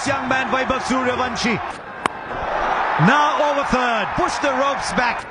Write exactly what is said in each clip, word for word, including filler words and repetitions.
this young man, Vaibhav Suryavanshi. Now over third, push the ropes back.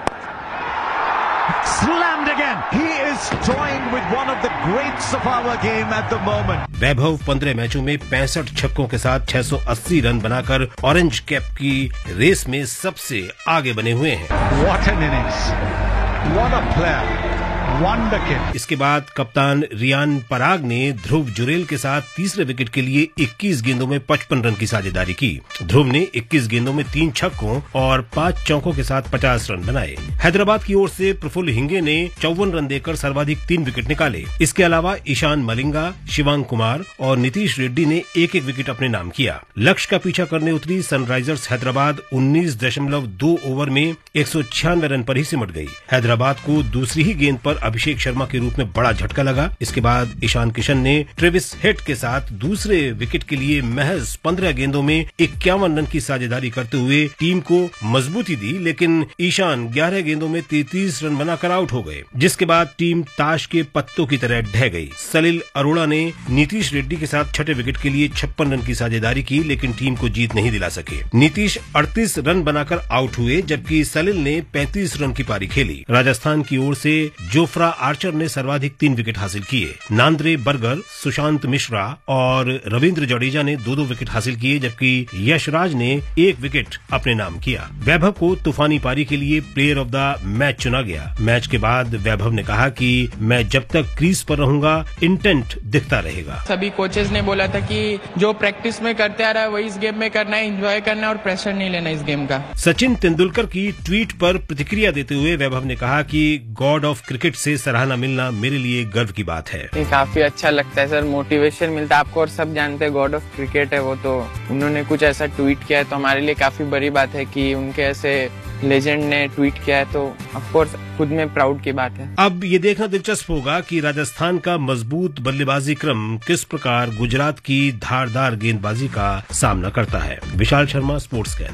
Slammed again. He is toying with one of the greats of our game at the moment. वैभव पंद्रह मैचों में पैंसठ छक्कों के साथ छह सौ अस्सी run बनाकर ऑरेंज कैप की रेस में सबसे आगे बने हुए हैं। What an innings! What a player! Wonder kid. इसके बाद कप्तान रियान पराग ने ध्रुव जुरेल के साथ तीसरे विकेट के लिए इक्कीस गेंदों में पचपन रन की साझेदारी की। ध्रुव ने इक्कीस गेंदों में तीन छक्कों और पांच चौकों के साथ पचास रन बनाए। हैदराबाद की ओर से प्रफुल्ल हिंगे ने चौवन रन देकर सर्वाधिक तीन विकेट निकाले। इसके अलावा ईशान मलिंगा, शिवांग कुमार और नीतीश रेड्डी ने एक एक विकेट अपने नाम किया। लक्ष्य का पीछा करने उतरी सनराइजर्स हैदराबाद उन्नीस दशमलव दो ओवर में एक सौ छियानवे रन पर ही सिमट गई। हैदराबाद को दूसरी ही गेंद पर अभिषेक शर्मा के रूप में बड़ा झटका लगा। इसके बाद ईशान किशन ने ट्रेविस हेड के साथ दूसरे विकेट के लिए महज पंद्रह गेंदों में इक्यावन रन की साझेदारी करते हुए टीम को मजबूती दी, लेकिन ईशान ग्यारह गेंदों में तैंतीस रन बनाकर आउट हो गए, जिसके बाद टीम ताश के पत्तों की तरह ढह गई। सलिल अरोड़ा ने नीतीश रेड्डी के साथ छठे विकेट के लिए छप्पन रन की साझेदारी की, लेकिन टीम को जीत नहीं दिला सके। नीतीश अड़तीस रन बनाकर आउट हुए, जबकि सलिल ने पैंतीस रन की पारी खेली। राजस्थान की ओर से जोफ्रा आर्चर ने सर्वाधिक तीन विकेट हासिल किए। नांद्रे बर्गर, सुशांत मिश्रा और रविंद्र जडेजा ने दो दो विकेट हासिल किए, जबकि यशराज ने एक विकेट अपने नाम किया। वैभव को तूफानी पारी के लिए प्लेयर ऑफ द मैच चुना गया। मैच के बाद वैभव ने कहा कि मैं जब तक क्रीज पर रहूंगा इंटेंट दिखता रहेगा। सभी कोचेस ने बोला था कि जो प्रैक्टिस में करते आ रहा है वही इस गेम में करना है, एंजॉय करना है और प्रेशर नहीं लेना इस गेम का। सचिन तेंदुलकर की ट्वीट पर प्रतिक्रिया देते हुए वैभव ने कहा कि गॉड ऑफ क्रिकेट से सराहना मिलना मेरे लिए गर्व की बात है। ये काफी अच्छा लगता है सर, मोटिवेशन मिलता है आपको और सब जानते हैं गॉड ऑफ क्रिकेट है वो, तो उन्होंने कुछ ऐसा ट्वीट किया है तो हमारे लिए काफी बड़ी बात है कि उनके ऐसे लेजेंड ने ट्वीट किया है, तो ऑफ कोर्स खुद में प्राउड की बात है। अब ये देखना दिलचस्प होगा कि राजस्थान का मजबूत बल्लेबाजी क्रम किस प्रकार गुजरात की धारदार गेंदबाजी का सामना करता है। Vishal Sharma, sports can.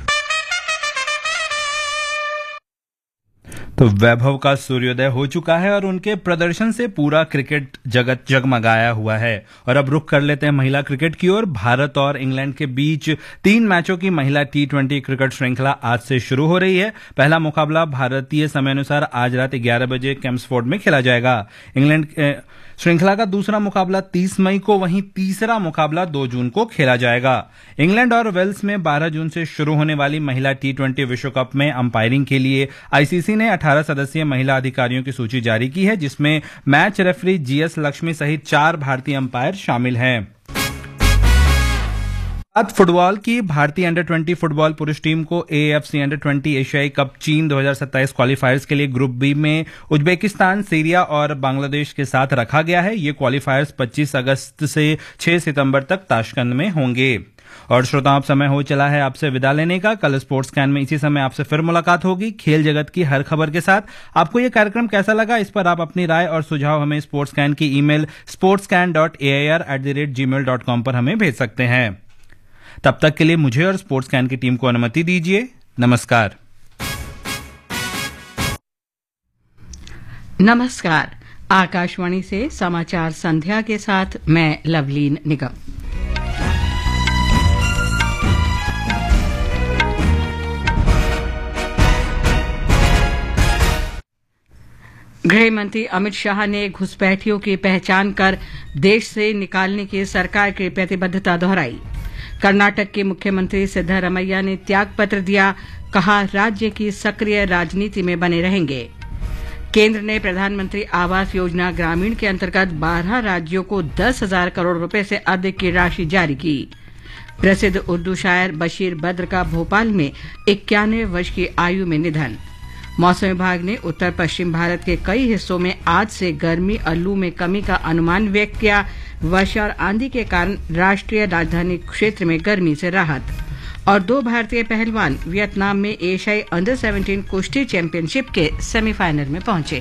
तो वैभव का सूर्योदय हो चुका है और उनके प्रदर्शन से पूरा क्रिकेट जगत जगमगाया हुआ है। और अब रुख कर लेते हैं महिला क्रिकेट की ओर। भारत और इंग्लैंड के बीच तीन मैचों की महिला टी ट्वेंटी क्रिकेट श्रृंखला आज से शुरू हो रही है। पहला मुकाबला भारतीय समय अनुसार आज रात ग्यारह बजे कैम्पसफोर्ड में खेला जाएगा। इंग्लैंड श्रृंखला का दूसरा मुकाबला तीस मई को, वहीं तीसरा मुकाबला दो जून को खेला जाएगा। इंग्लैंड और वेल्स में बारह जून से शुरू होने वाली महिला टी ट्वेंटी विश्व कप में अंपायरिंग के लिए आईसीसी ने अठारह सदस्यीय महिला अधिकारियों की सूची जारी की है, जिसमें मैच रेफरी जीएस लक्ष्मी सहित चार भारतीय अंपायर शामिल हैं। फुटबॉल की भारतीय अंडर ट्वेंटी फुटबॉल पुरुष टीम को एएफसी अंडर ट्वेंटी एशियाई कप चीन दो हज़ार सत्ताईस क्वालिफायर्स के लिए ग्रुप बी में उज्बेकिस्तान, सीरिया और बांग्लादेश के साथ रखा गया है। ये क्वालिफायर्स पच्चीस अगस्त से छह सितंबर तक ताशकंद में होंगे। और श्रोताओं, अब समय हो चला है आपसे विदा लेने का। कल स्पोर्ट्स कैन में इसी समय आपसे फिर मुलाकात होगी खेल जगत की हर खबर के साथ। आपको यह कार्यक्रम कैसा लगा, इस पर आप अपनी राय और सुझाव हमें स्पोर्ट्स कैन की email sports can dot A I R at the rate ji mail dot com पर हमें भेज सकते हैं। तब तक के लिए मुझे और स्पोर्ट्स कैन की टीम को अनुमति दीजिए। नमस्कार। नमस्कार। आकाशवाणी से समाचार संध्या के साथ मैं लवलीन निगम। गृह मंत्री अमित शाह ने घुसपैठियों की पहचान कर देश से निकालने की सरकार की प्रतिबद्धता दोहराई। कर्नाटक के मुख्यमंत्री सिद्धरमैया ने त्याग पत्र दिया, कहा राज्य की सक्रिय राजनीति में बने रहेंगे। केंद्र ने प्रधानमंत्री आवास योजना ग्रामीण के अंतर्गत बारह राज्यों को दस हजार करोड़ रुपए से अधिक की राशि जारी की। प्रसिद्ध उर्दू शायर बशीर बद्र का भोपाल में इक्यानवे वर्ष की आयु में निधन। मौसम विभाग ने उत्तर पश्चिम भारत के कई हिस्सों में आज से गर्मी और लू में कमी का अनुमान व्यक्त किया। वर्षा और आंधी के कारण राष्ट्रीय राजधानी क्षेत्र में गर्मी से राहत। और दो भारतीय पहलवान वियतनाम में एशियाई अंडर सत्रह कुश्ती चैंपियनशिप के सेमीफाइनल में पहुंचे।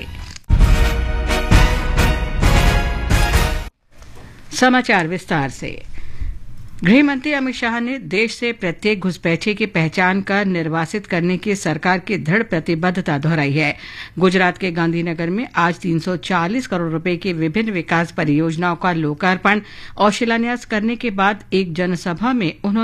समाचार विस्तार से। गृह मंत्री अमित शाह ने देश से प्रत्येक घुसपैठिए की पहचान कर निर्वासित करने की सरकार की दृढ़ प्रतिबद्धता दोहराई है। गुजरात के गांधीनगर में आज तीन सौ चालीस करोड़ रुपए की विभिन्न विकास परियोजनाओं का लोकार्पण और शिलान्यास करने के बाद एक जनसभा में उन्होंने